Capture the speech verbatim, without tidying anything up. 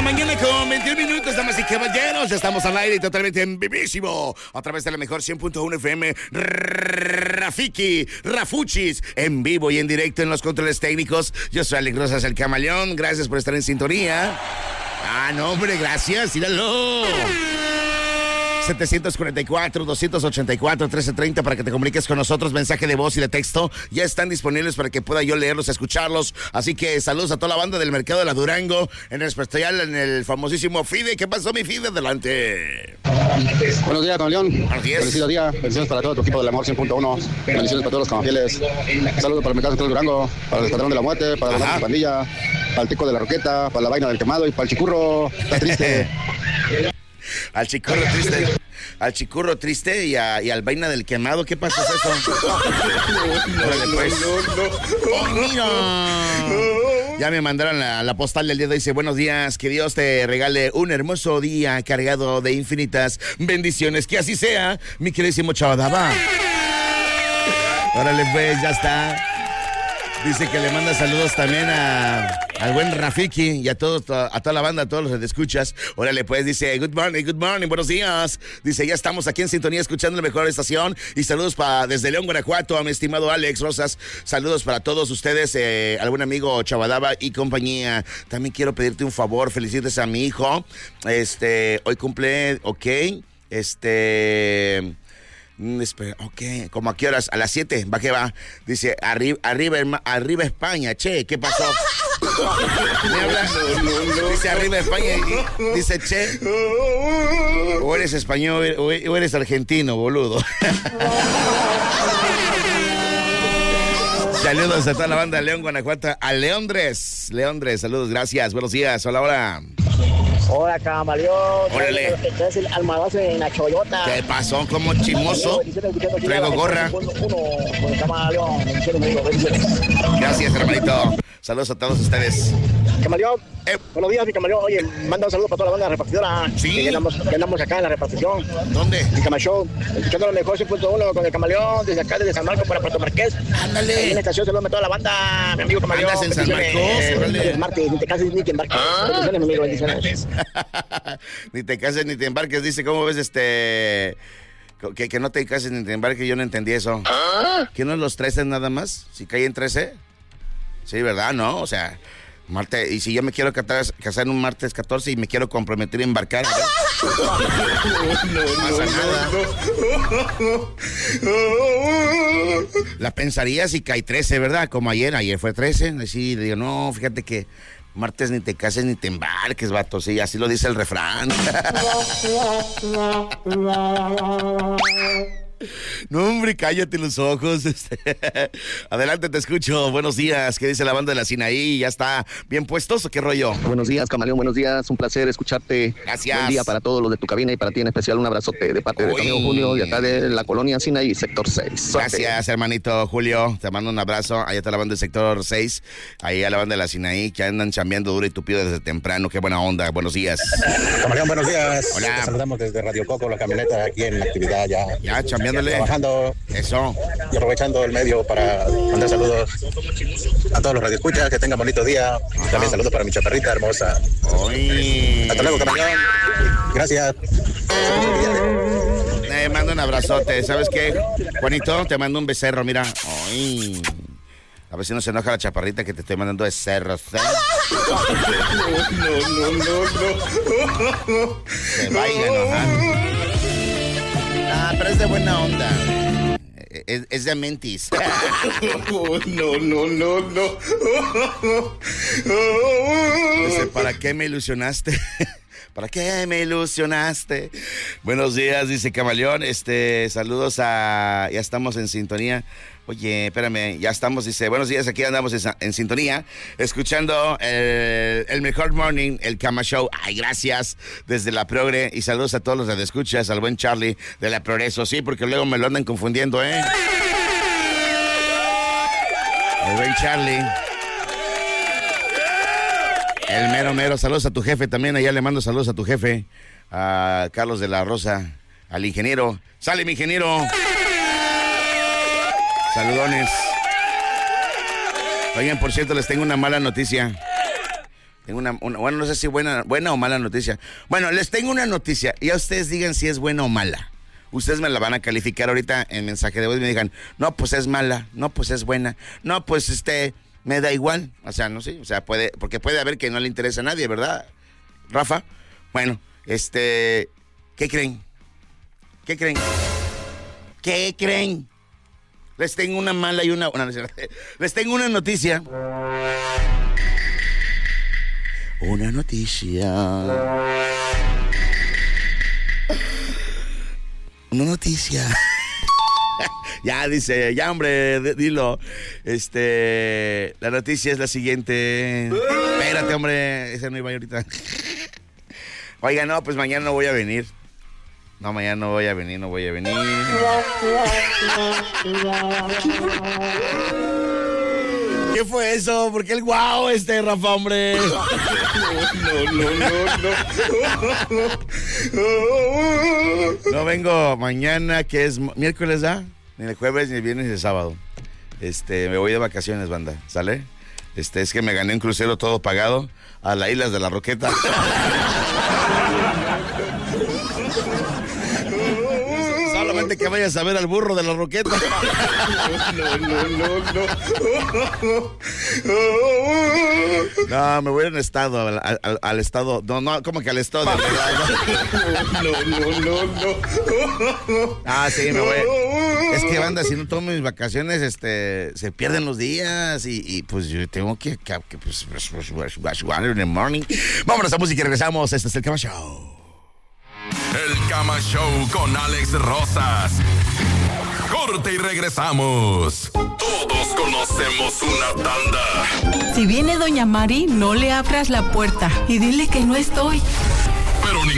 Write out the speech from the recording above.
mañana con veintiún minutos, damas y caballeros. Ya estamos al aire y totalmente en vivísimo a través de la mejor cien punto uno F M. Rafiki, Rafuchis, en vivo y en directo en los controles técnicos. Yo soy Alex Rosas, el Camaleón. Gracias por estar en sintonía. Ah, no, hombre, gracias. Míralo. setecientos cuarenta y cuatro, doscientos ochenta y cuatro, trece treinta para que te comuniques con nosotros. Mensaje de voz y de texto ya están disponibles para que pueda yo leerlos, escucharlos. Así que saludos a toda la banda del mercado de la Durango, en especial en el famosísimo Fide. ¿Qué pasó, mi Fide? Adelante. Buenos días, Camaleón. Buenos días. Felicidades día. Bendiciones para todo tu equipo del amor cien punto uno. Bendiciones para todos los camafieles. Saludos para el mercado de Durango, para el Escuadrón de la Muerte, para la pandilla, para el Tico de la Roqueta, para la Vaina del Quemado y para el Chicurro. Está triste. Al Chicurro triste. Al Chicurro triste y, a, y al Vaina del Quemado. ¿Qué pasa es eso? Órale, pues. ¡Oh, mira! Ya me mandaron la, la postal del día de hoy. Dice, buenos días, que Dios te regale un hermoso día cargado de infinitas bendiciones. Que así sea, mi queridísimo Chavadaba. Órale, pues, ya está. Dice que le manda saludos también a, al buen Rafiki y a, todo, a toda la banda, a todos los que te escuchas. Órale, pues, dice, good morning, good morning, buenos días. Dice, ya estamos aquí en sintonía escuchando la mejor estación. Y saludos para desde León, Guanajuato, a mi estimado Alex Rosas. Saludos para todos ustedes, eh, algún amigo Chavadaba y compañía. También quiero pedirte un favor, felicidades a mi hijo. Este, hoy cumple, ok, este... Espera, ok, ¿cómo a qué horas? A las siete, va que va. Dice, arriba, arriba, arriba España, che, ¿qué pasó? ¿Me habla? Dice arriba España y dice, che, o eres español o eres argentino, boludo. Saludos a toda la banda de León, Guanajuato, a Leondres, Leondres, saludos, gracias, buenos días, hola, hola. Hola, Camaleón. Órale. Traes el almadazo en la choyota. ¿Qué pasó? Como chimoso. Traigo gorra. Gracias, hermanito. Saludos a todos ustedes. Camaleón. Eh. Buenos días, mi Camaleón. Oye, manda un saludo para toda la banda repartidora. Sí. Que andamos, que andamos acá en la repartición. ¿Dónde? Mi Camaleón. Escuchando lo mejor cien punto uno con el Camaleón. Desde acá, desde San Marcos para Puerto Marqués. Ándale. En la estación, saludos a toda la banda. Mi amigo Camaleón. ¿Andas en San Marcos? Órale. Es martes, ni te cases ni te embarques. Bendiciones, mi amigo, bendiciones. Ni te cases ni te embarques, dice, ¿cómo ves este? Que, que no te cases ni te embarques, yo no entendí eso. ¿Ah? ¿Que no es los trece nada más? Si cae en trece. Sí, ¿verdad? No, o sea, martes, y si yo me quiero casar, casar en un martes catorce y me quiero comprometer a embarcar, ¿verdad? No, no pasa nada. La pensaría si cae trece, ¿verdad? Como ayer, ayer fue trece, así digo, no, fíjate que martes ni te cases ni te embarques, vato. Sí, así lo dice el refrán. No, hombre, cállate los ojos. Adelante, te escucho. Buenos días. ¿Qué dice la banda de la Sinaí? ¿Ya está bien puestos o qué rollo? Buenos días, Camaleón. Buenos días. Un placer escucharte. Gracias. Buen día para todos los de tu cabina y para ti en especial un abrazote de parte Uy. de tu amigo Julio y acá de la colonia Sinaí, sector seis. Suerte. Gracias, hermanito Julio. Te mando un abrazo. Allá está la banda del sector seis. Ahí a la banda de la Sinaí que andan chambeando duro y tupido desde temprano. Qué buena onda. Buenos días. Camaleón, buenos días. Hola. Te saludamos desde Radio Coco, la camioneta aquí en la actividad ya. Ya, chambeándole. Trabajando. Eso. Y aprovechando el medio para mandar saludos a todos los radioescuchas. Que tengan bonito día. Ajá. También saludos para mi chaparrita hermosa. Uy. Hasta luego, Camaleón. Gracias. Te mando un abrazote. ¿Sabes qué, Juanito? Te mando un becerro, mira. Ay. A ver si no se enoja la chaparrita que te estoy mandando becerros. ¿eh? No, no, no, no, no. Se vaya a enojar. Ah, pero es de buena onda. Es, es de mentis. Oh, no, no, no, no. Dice, ¿para qué me ilusionaste? ¿Para qué me ilusionaste? Buenos días, dice Camaleón. Este, saludos a... Ya estamos en sintonía. Oye, espérame, ya estamos, dice, buenos días, aquí andamos en, en sintonía, escuchando el, el mejor morning, el Cama Show. Ay, gracias, desde la Progre, y saludos a todos los que escuchas, al buen Charlie de la Progreso, sí, porque luego me lo andan confundiendo, ¿eh? El buen Charlie. El mero mero, saludos a tu jefe también, allá le mando saludos a tu jefe, a Carlos de la Rosa, al ingeniero. ¡Sale, mi ingeniero! Saludones. Oigan, por cierto, les tengo una mala noticia. Tengo una, una, bueno, no sé si buena, buena o mala noticia. Bueno, les tengo una noticia y a ustedes digan si es buena o mala. Ustedes me la van a calificar ahorita en mensaje de voz y me digan, no, pues es mala, no, pues es buena, no, pues este, me da igual. O sea, no sé, o sea, puede, porque puede haber que no le interesa a nadie, ¿verdad, Rafa? Bueno, este, ¿qué creen? ¿Qué creen? ¿Qué creen? Les tengo una mala y una... una les tengo una noticia. Una noticia. Una noticia. Ya, dice, ya, hombre, d- dilo. Este, la noticia es la siguiente. Espérate, hombre, ese no iba ahorita. Oiga, no, pues mañana no voy a venir. No, mañana no voy a venir, no voy a venir. ¿Qué fue eso? ¿Por qué el guau este, Rafa, hombre? No, no, no, no. No vengo mañana, que es miércoles, ¿ah? Ni el jueves, ni el viernes, ni el sábado. Este, me voy de vacaciones, banda, ¿sale? Este, es que me gané un crucero todo pagado a las Islas de la Roqueta. Solamente que vayas a ver al burro de la Roqueta. No, no, no, no. No, me voy a un estado, al, al, al estado. No, no, ¿cómo que al estado? De no, no, no, no. Ah, sí, me voy. Es que, banda, si no tomo mis vacaciones, este, se pierden los días y, y pues yo tengo que, que, que pues, in the morning. Vámonos a música y regresamos. Este es el Cama Show. El Cama Show con Alex Rosas. Corte y regresamos. Todos conocemos una tanda. Si viene Doña Mari, no le abras la puerta y dile que no estoy. Pero ni